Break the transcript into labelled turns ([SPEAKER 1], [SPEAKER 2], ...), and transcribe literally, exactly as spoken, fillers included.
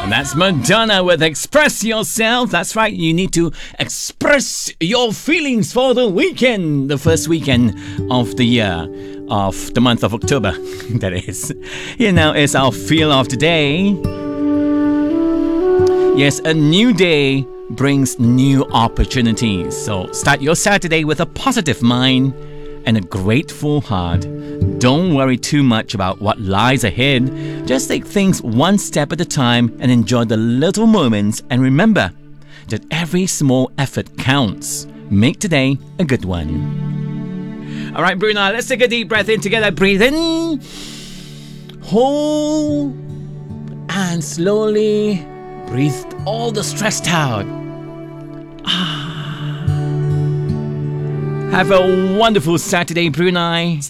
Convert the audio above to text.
[SPEAKER 1] That's Madonna with Express Yourself. That's right, you need to express your feelings for the weekend. The first weekend of the year, of the month of October, that is. Here now is our feel of today. Yes, a new day brings new opportunities. So start your Saturday with a positive mind and a grateful heart. Don't worry too much about what lies ahead. Just take things one step at a time and enjoy the little moments. And remember that every small effort counts. Make today a good one. All right, Bruna, let's take a deep breath in together. Breathe in, hold, and slowly breathe all the stress out. Ah. Have a wonderful Saturday, Brunei.